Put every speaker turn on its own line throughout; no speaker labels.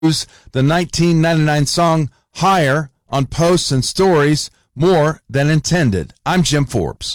the 1999 song higher on posts and stories more than intended. I'm Jim Forbes.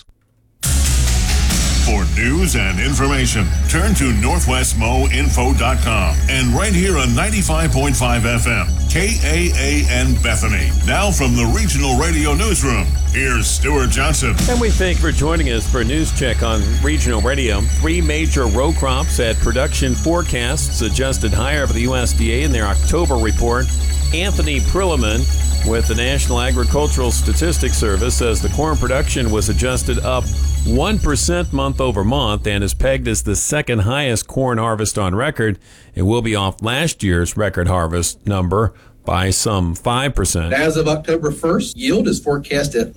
For news and information, turn to NorthwestMoInfo.com and right here on 95.5 FM, KAAN Bethany. Now from the Regional Radio Newsroom, here's Stuart Johnson.
And we thank you for joining us for a news check on Regional Radio. 3 major row crops had production forecasts adjusted higher by the USDA in their October report. Anthony Prilliman with the National Agricultural Statistics Service says the corn production was adjusted up 1% month over month and is pegged as the second highest corn harvest on record. It will be off last year's record harvest number by some 5%.
As of October 1st, yield is forecast at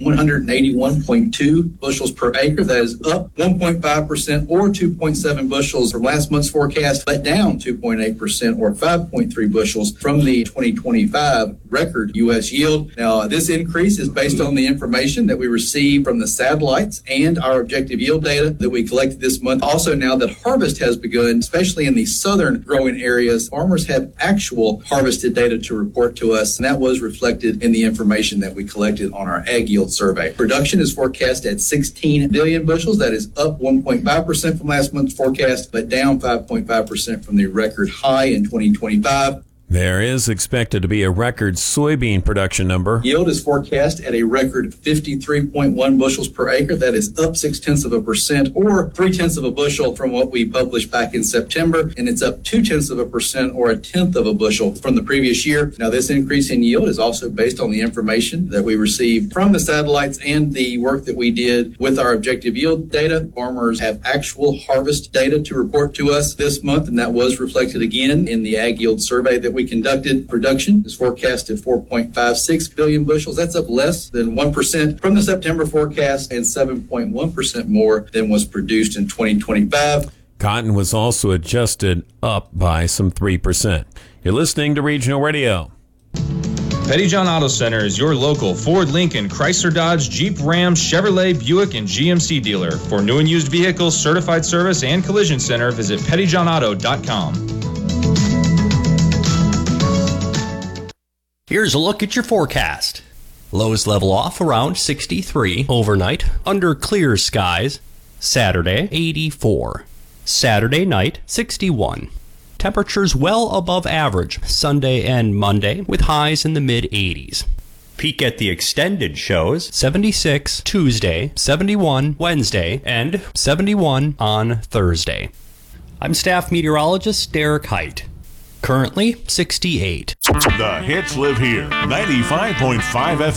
181.2 bushels per acre. That is up 1.5% or 2.7 bushels from last month's forecast, but down 2.8% or 5.3 bushels from the 2025 record U.S. yield. Now, this increase is based on the information that we received from the satellites and our objective yield data that we collected this month. Also, now that harvest has begun, especially in the southern growing areas, farmers have actual harvested data to report to us, and that was reflected in the information that we collected on our ag yield survey. Production is forecast at 16 billion bushels. That is up 1.5% from last month's forecast, but down 5.5% from the record high in 2025.
There is expected to be a record soybean production number.
Yield is forecast at a record 53.1 bushels per acre. That is up 0.6% or 0.3 bushel from what we published back in September, and it's up 0.2% or 1/10 bushel from the previous year. Now, this increase in yield is also based on the information that we received from the satellites and the work that we did with our objective yield data. Farmers have actual harvest data to report to us this month, and that was reflected again in the ag yield survey that we conducted. Production is forecast at 4.56 billion bushels. That's up less than 1% from the September forecast and 7.1% more than was produced in 2025.
Cotton was also adjusted up by some 3%. You're listening to Regional Radio.
Pettyjohn Auto Center is your local Ford, Lincoln, Chrysler, Dodge, Jeep, Ram, Chevrolet, Buick, and GMC dealer. For new and used vehicles, certified service, and collision center, visit pettyjohnauto.com.
Here's a look at your forecast. Lows level off around 63 overnight under clear skies. Saturday, 84. Saturday night, 61. Temperatures well above average Sunday and Monday with highs in the mid-80s. Peak at the extended shows 76 Tuesday, 71 Wednesday, and 71 on Thursday. I'm staff meteorologist Derek Height. Currently 68.
The hits live here. 95.5 FM.